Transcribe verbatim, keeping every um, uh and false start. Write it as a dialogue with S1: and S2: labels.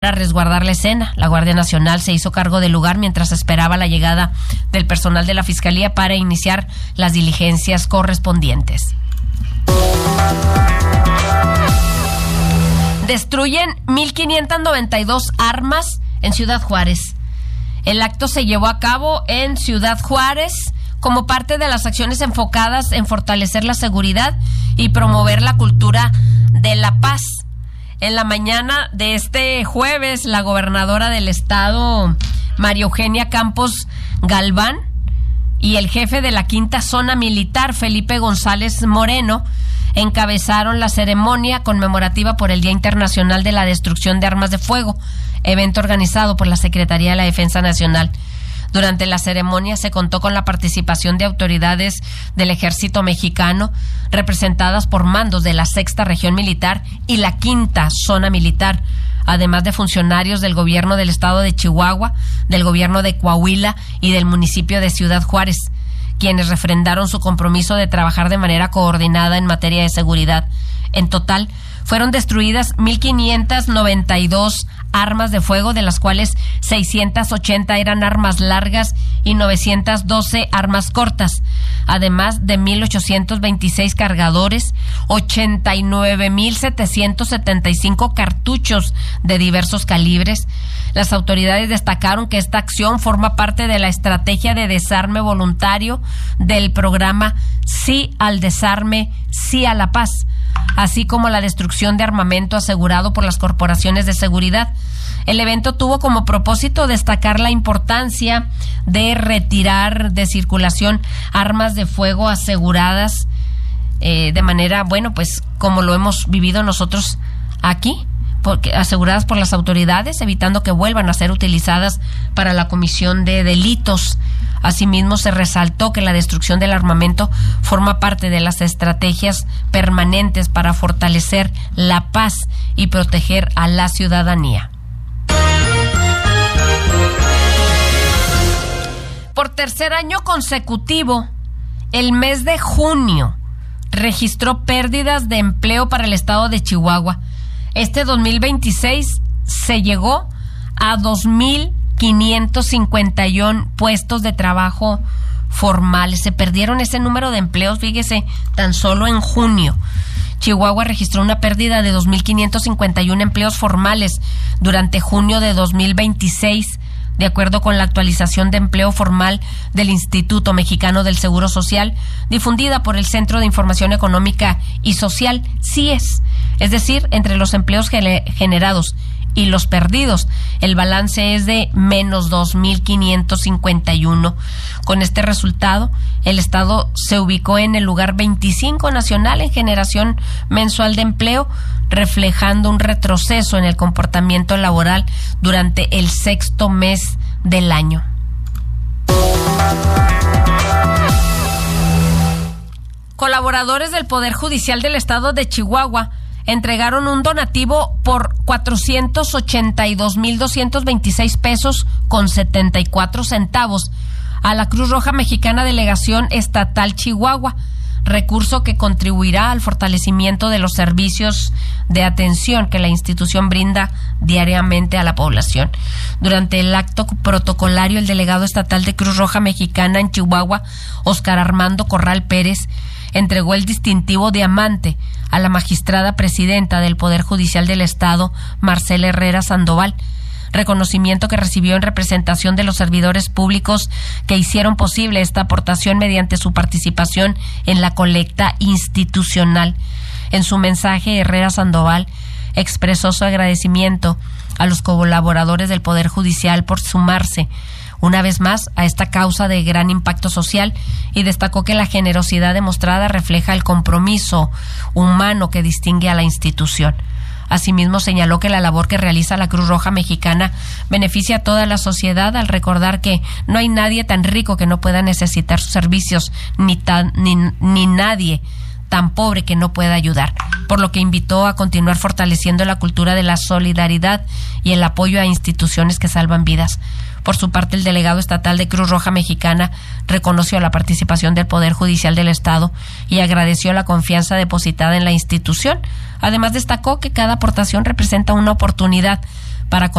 S1: para resguardar la escena. La Guardia Nacional se hizo cargo del lugar mientras esperaba la llegada del personal de la Fiscalía para iniciar las diligencias correspondientes. Destruyen mil quinientas noventa y dos armas en Ciudad Juárez. El acto se llevó a cabo en Ciudad Juárez como parte de las acciones enfocadas en fortalecer la seguridad y promover la cultura de la paz. En la mañana de este jueves, la gobernadora del estado, María Eugenia Campos Galván, y el jefe de la quinta zona militar, Felipe González Moreno, encabezaron la ceremonia conmemorativa por el Día Internacional de la Destrucción de Armas de Fuego, evento organizado por la Secretaría de la Defensa Nacional. Durante la ceremonia se contó con la participación de autoridades del Ejército Mexicano, representadas por mandos de la Sexta Región Militar y la Quinta Zona Militar, además de funcionarios del gobierno del estado de Chihuahua, del gobierno de Coahuila y del municipio de Ciudad Juárez, quienes refrendaron su compromiso de trabajar de manera coordinada en materia de seguridad. En total, fueron destruidas mil quinientas noventa y dos armas de fuego, de las cuales seiscientas ochenta eran armas largas y novecientas doce armas cortas, además de mil ochocientos veintiséis cargadores, ochenta y nueve mil setecientos setenta y cinco cartuchos de diversos calibres. Las autoridades destacaron que esta acción forma parte de la estrategia de desarme voluntario del programa Sí al Desarme, Sí a la Paz, así como la destrucción de armamento asegurado por las corporaciones de seguridad. El evento tuvo como propósito destacar la importancia de retirar de circulación armas de fuego aseguradas eh, de manera, bueno, pues como lo hemos vivido nosotros aquí, porque aseguradas por las autoridades, evitando que vuelvan a ser utilizadas para la comisión de delitos. Asimismo, se resaltó que la destrucción del armamento forma parte de las estrategias permanentes para fortalecer la paz y proteger a la ciudadanía. Por tercer año consecutivo, el mes de junio registró pérdidas de empleo para el estado de Chihuahua. Este dos mil veintiséis se llegó a dos mil quinientos cincuenta y uno puestos de trabajo formales. Se perdieron ese número de empleos, fíjese, tan solo en junio. Chihuahua registró una pérdida de dos mil quinientos cincuenta y uno empleos formales durante junio de dos mil veintiséis, de acuerdo con la actualización de empleo formal del Instituto Mexicano del Seguro Social, difundida por el Centro de Información Económica y Social, C I E S. Es decir, entre los empleos generados y los perdidos, el balance es de menos dos mil quinientos cincuenta y uno. Con este resultado, el estado se ubicó en el lugar veinticinco nacional en generación mensual de empleo, reflejando un retroceso en el comportamiento laboral durante el sexto mes del año. Colaboradores del Poder Judicial del estado de Chihuahua entregaron un donativo por cuatrocientos ochenta y dos mil doscientos veintiséis pesos con setenta y cuatro centavos a la Cruz Roja Mexicana Delegación Estatal Chihuahua, recurso que contribuirá al fortalecimiento de los servicios de atención que la institución brinda diariamente a la población. Durante el acto protocolario, el delegado estatal de Cruz Roja Mexicana en Chihuahua, Óscar Armando Corral Pérez, entregó el distintivo Diamante a la magistrada presidenta del Poder Judicial del Estado, Marcela Herrera Sandoval, reconocimiento que recibió en representación de los servidores públicos que hicieron posible esta aportación mediante su participación en la colecta institucional. En su mensaje, Herrera Sandoval expresó su agradecimiento a los colaboradores del Poder Judicial por sumarse una vez más a esta causa de gran impacto social y destacó que la generosidad demostrada refleja el compromiso humano que distingue a la institución. Asimismo, señaló que la labor que realiza la Cruz Roja Mexicana beneficia a toda la sociedad al recordar que no hay nadie tan rico que no pueda necesitar sus servicios, ni, tan, ni, ni nadie tan pobre que no pueda ayudar, por lo que invitó a continuar fortaleciendo la cultura de la solidaridad y el apoyo a instituciones que salvan vidas. Por su parte, el delegado estatal de Cruz Roja Mexicana reconoció la participación del Poder Judicial del Estado y agradeció la confianza depositada en la institución. Además, destacó que cada aportación representa una oportunidad para